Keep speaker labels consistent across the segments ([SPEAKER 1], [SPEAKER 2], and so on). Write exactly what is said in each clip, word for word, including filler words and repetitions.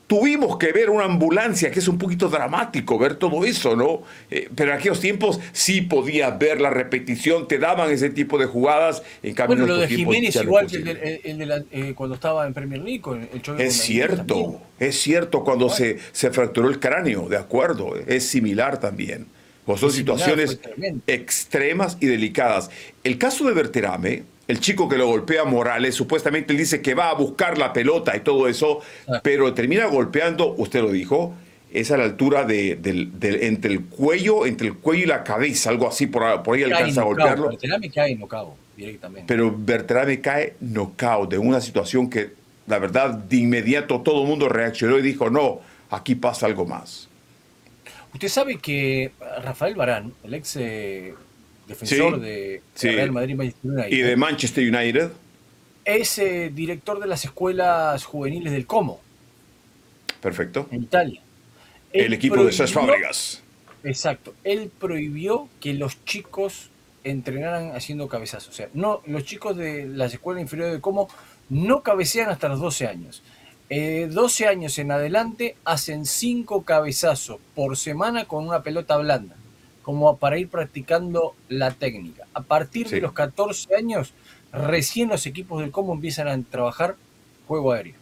[SPEAKER 1] tuvimos que ver una ambulancia, que es un poquito dramático ver todo eso, ¿no? Eh, pero en aquellos tiempos sí podías ver la repetición, te daban ese tipo de jugadas, en cambio
[SPEAKER 2] Bueno,
[SPEAKER 1] en
[SPEAKER 2] lo de
[SPEAKER 1] estos tiempos
[SPEAKER 2] Jiménez
[SPEAKER 1] ya no es
[SPEAKER 2] igual que el, de,
[SPEAKER 1] posible.
[SPEAKER 2] el- el de la- eh, cuando estaba en Premier League, con el choque
[SPEAKER 1] Es
[SPEAKER 2] con David también.
[SPEAKER 1] cierto, es cierto cuando
[SPEAKER 2] Bueno,
[SPEAKER 1] se, se fracturó el cráneo, de acuerdo, es similar también. O son
[SPEAKER 2] es similar, fue
[SPEAKER 1] situaciones
[SPEAKER 2] tremendo.
[SPEAKER 1] extremas y delicadas. El caso de Berterame, el chico que lo golpea a Morales, supuestamente él dice que va a buscar la pelota y todo eso,
[SPEAKER 2] Ah,
[SPEAKER 1] pero termina golpeando, usted lo dijo, es a la altura de, del- del- entre el cuello, entre el cuello y la cabeza, algo así, por, ahí- por ahí
[SPEAKER 2] cae
[SPEAKER 1] alcanza a
[SPEAKER 2] knockout,
[SPEAKER 1] golpearlo,
[SPEAKER 2] Berterame cae knockout directamente.
[SPEAKER 1] pero Berterame cae knockout de una situación que, la verdad, de inmediato todo el mundo reaccionó y dijo, no, aquí pasa algo más.
[SPEAKER 2] Usted sabe que Rafael Varane, el ex eh, defensor
[SPEAKER 1] Sí,
[SPEAKER 2] de, de Real
[SPEAKER 1] sí.
[SPEAKER 2] Madrid Manchester
[SPEAKER 1] Y de
[SPEAKER 2] United,
[SPEAKER 1] Manchester United,
[SPEAKER 2] es eh, director de las escuelas juveniles del Como,
[SPEAKER 1] perfecto.
[SPEAKER 2] en Italia.
[SPEAKER 1] El
[SPEAKER 2] Él
[SPEAKER 1] equipo de Cesc
[SPEAKER 2] prohibió,
[SPEAKER 1] Fábregas.
[SPEAKER 2] exacto, él prohibió que los chicos entrenaran haciendo cabezazos. O sea, no, los chicos de las escuelas inferiores del Como no cabecean hasta los doce años. Eh, doce años en adelante hacen cinco cabezazos por semana con una pelota blanda, como para ir practicando la técnica. A partir de
[SPEAKER 1] Sí,
[SPEAKER 2] los catorce años, recién los equipos del Como empiezan a trabajar juego aéreo.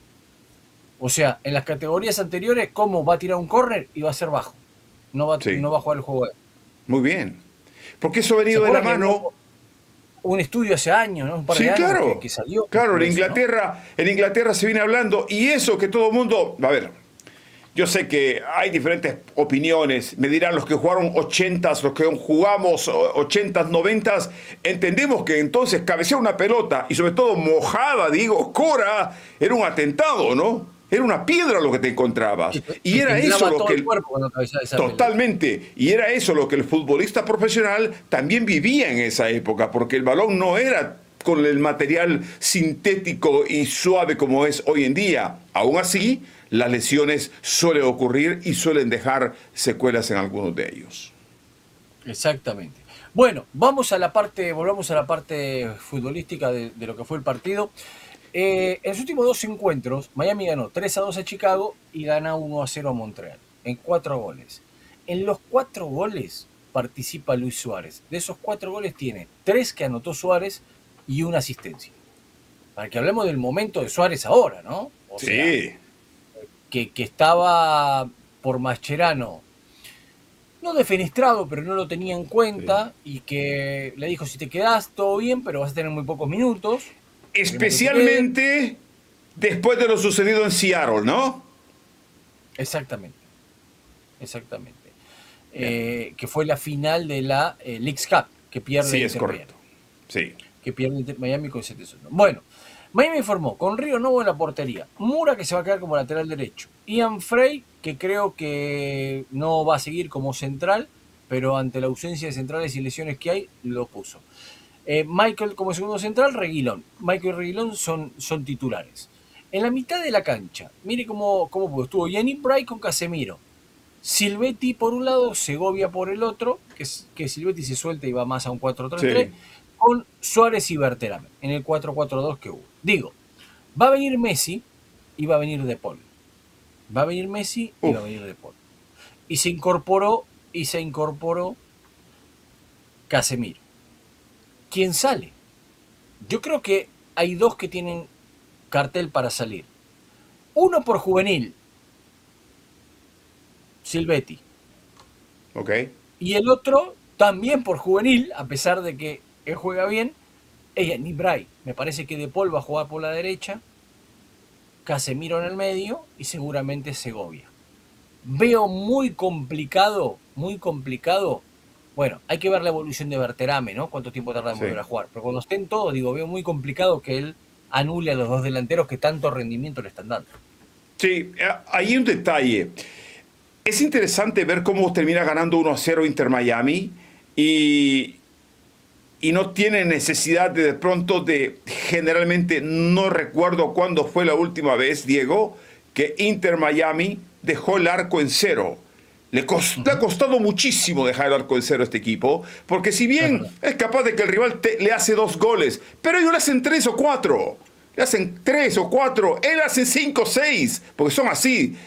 [SPEAKER 2] O sea, en las categorías anteriores, Como va a tirar un córner y va a ser bajo. No va,
[SPEAKER 1] sí.
[SPEAKER 2] no va a jugar el juego aéreo.
[SPEAKER 1] Muy bien. Porque eso ha
[SPEAKER 2] ¿Se
[SPEAKER 1] venido de la
[SPEAKER 2] acuerda que
[SPEAKER 1] mano.
[SPEAKER 2] hubo un estudio hace años, ¿no? Un par de
[SPEAKER 1] Sí,
[SPEAKER 2] años que,
[SPEAKER 1] claro.
[SPEAKER 2] que salió
[SPEAKER 1] Claro, en
[SPEAKER 2] de eso, ¿no?
[SPEAKER 1] Inglaterra, en Inglaterra se viene hablando. Y eso que todo el mundo. A ver, yo sé que hay diferentes opiniones. Me dirán los que jugaron ochentas, los que jugamos ochentas, noventas. Entendemos que entonces cabecear una pelota y sobre todo mojada, digo, Cora, era un atentado, ¿no? Era una piedra lo que te encontrabas.
[SPEAKER 2] Que te,
[SPEAKER 1] Y
[SPEAKER 2] te
[SPEAKER 1] era eso
[SPEAKER 2] temblaba
[SPEAKER 1] lo
[SPEAKER 2] todo
[SPEAKER 1] que
[SPEAKER 2] el
[SPEAKER 1] el,
[SPEAKER 2] cuerpo cuando cabezaba esa pelota.
[SPEAKER 1] totalmente. Y era eso lo que el futbolista profesional también vivía en esa época, porque el balón no era con el material sintético y suave como es hoy en día. Aún así, las lesiones suelen ocurrir y suelen dejar secuelas en algunos de ellos.
[SPEAKER 2] Exactamente. Bueno, vamos a la parte, volvamos a la parte futbolística de, de lo que fue el partido. Eh, en los últimos dos encuentros, Miami ganó tres a dos a Chicago y gana uno a cero a Montreal, en cuatro goles. En los cuatro goles participa Luis Suárez. De esos cuatro goles tiene tres que anotó Suárez y una asistencia. Para que hablemos del momento de Suárez ahora, ¿no? O sea,
[SPEAKER 1] Sí,
[SPEAKER 2] que, que estaba por Mascherano, no defenestrado, pero no lo tenía en
[SPEAKER 1] sí.
[SPEAKER 2] cuenta y que le dijo, si te quedás, todo bien, pero vas a tener muy pocos minutos. Queremos que te quede.
[SPEAKER 1] Especialmente después de lo sucedido en Seattle, ¿no?
[SPEAKER 2] Exactamente, exactamente.
[SPEAKER 1] Bien.
[SPEAKER 2] Eh, que fue la final de la eh, Leagues Cup, que pierde
[SPEAKER 1] Sí, es
[SPEAKER 2] Inter Miami.
[SPEAKER 1] correcto. Sí.
[SPEAKER 2] Que pierde Inter Miami con siete a uno. Bueno, Miami informó con Río Novo en la portería, Mura que se va a quedar como lateral derecho, Ian Frey que creo que no va a seguir como central, pero ante la ausencia de centrales y lesiones que hay, lo puso. Eh, Michael como segundo central, Reguilón. Michael y Reguilón son, son titulares. En la mitad de la cancha, mire cómo, cómo pudo. Estuvo Yannick Bray con Casemiro. Silvetti por un lado, Segovia por el otro, que, que Silvetti se suelta y va más a un cuatro tres tres,
[SPEAKER 1] Sí.
[SPEAKER 2] con Suárez y Berterame, en el cuatro cuatro dos que hubo. Digo, va a venir Messi y va a venir De Paul. Va a venir Messi y va a
[SPEAKER 1] Uf.
[SPEAKER 2] venir De Paul. Y se incorporó, y se incorporó Casemiro. ¿Quién sale? Yo creo que hay dos que tienen cartel para salir. Uno por juvenil, Silvetti.
[SPEAKER 1] Ok.
[SPEAKER 2] Y el otro también por juvenil, a pesar de que él juega bien, es Yannick Bray. Me parece que De Paul va a jugar por la derecha, Casemiro en el medio y seguramente Segovia. Veo muy complicado, muy complicado. Bueno, hay que ver la evolución de Berterame, ¿no? Cuánto tiempo tarda en volver
[SPEAKER 1] Sí.
[SPEAKER 2] a jugar. Pero cuando estén todos, digo, veo muy complicado que él anule a los dos delanteros que tanto rendimiento le están dando.
[SPEAKER 1] Sí, hay un detalle. Es interesante ver cómo termina ganando uno a cero Inter Miami y, y no tiene necesidad de de pronto de, generalmente no recuerdo cuándo fue la última vez, Diego, que Inter Miami dejó el arco en cero. Le, cost, le ha
[SPEAKER 2] Uh-huh.
[SPEAKER 1] costado muchísimo dejar el arco en cero a este equipo, porque si
[SPEAKER 2] Es
[SPEAKER 1] bien
[SPEAKER 2] verdad.
[SPEAKER 1] es capaz de que el rival te, le hace dos goles, pero ellos le hacen tres o cuatro. Le hacen tres o cuatro, él hace cinco o seis, porque son así.